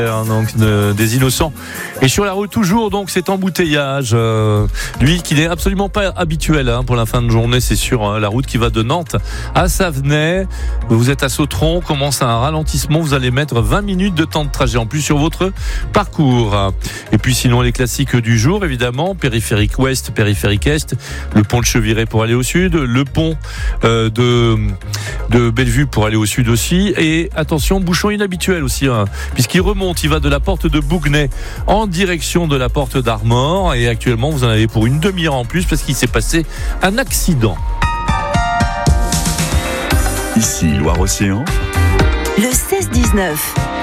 Donc des innocents. Et sur la route toujours donc cet embouteillage, lui qui n'est absolument pas habituel pour la fin de journée, c'est sur la route qui va de Nantes à Savenay. Vous êtes à Sautron, commence un ralentissement, vous allez mettre 20 minutes de temps de trajet en plus sur votre parcours. Et puis sinon les classiques du jour évidemment, périphérique ouest, périphérique est, le pont de Cheviré pour aller au sud, le pont de Bellevue pour aller au sud aussi, et attention bouchon inhabituel aussi puisqu'il remonte. Il va de la porte de Bougnay en direction de la porte d'Armor, et actuellement vous en avez pour une demi-heure en plus parce qu'il s'est passé un accident. Ici Loire-Océan. Le 16-19.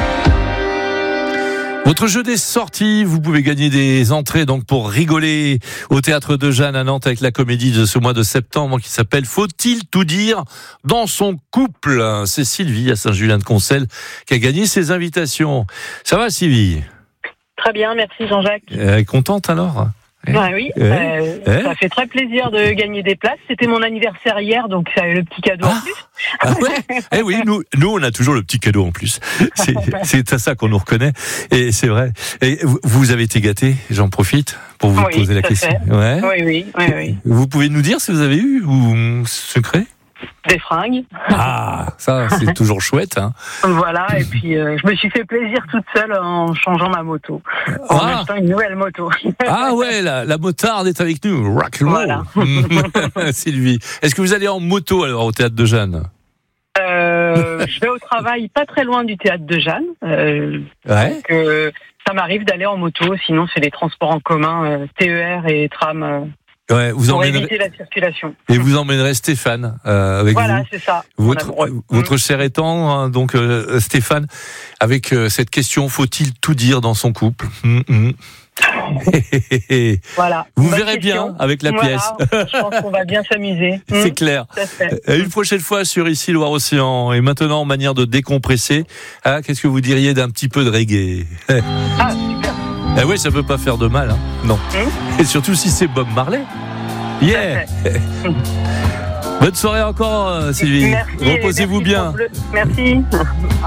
Votre jeu des sorties, vous pouvez gagner des entrées donc pour rigoler au Théâtre de Jeanne à Nantes avec la comédie de ce mois de septembre qui s'appelle Faut-il tout dire dans son couple. C'est Sylvie à Saint-Julien-de-Concelles qui a gagné ses invitations. Ça va Sylvie ? Très bien, merci Jean-Jacques. Contente alors ? Oui, ça fait très plaisir de gagner des places. C'était mon anniversaire hier, donc ça a eu le petit cadeau en plus. Ah ouais. Oui, nous on a toujours le petit cadeau en plus. C'est à ça qu'on nous reconnaît, et c'est vrai. Et vous avez été gâtés, j'en profite pour vous poser la question. Ouais. Oui. Vous pouvez nous dire si vous avez eu ou secret ? Des fringues. Ah, ça c'est toujours chouette. Voilà, et puis je me suis fait plaisir toute seule en changeant ma moto, en achetant une nouvelle moto. Ah ouais, la motarde est avec nous. Rock and roll. Voilà. Sylvie, est-ce que vous allez en moto alors au Théâtre de Jeanne ? Je vais au travail pas très loin du Théâtre de Jeanne. Donc, ça m'arrive d'aller en moto, sinon c'est les transports en commun, TER et tram. Pour éviter la circulation. Et vous emmènerez Stéphane avec vous. Voilà, c'est ça. Votre cher étant, donc Stéphane, avec cette question, faut-il tout dire dans son couple ? Voilà. Vous verrez bien avec la pièce. Je pense qu'on va bien s'amuser. C'est clair. Une prochaine fois sur Ici Loire-Océan. Et maintenant, en manière de décompresser, qu'est-ce que vous diriez d'un petit peu de reggae ? Super. Eh oui, ça peut pas faire de mal, non. Et surtout si c'est Bob Marley. Yeah. Bonne soirée encore, Sylvie. Merci, reposez-vous bien. Merci.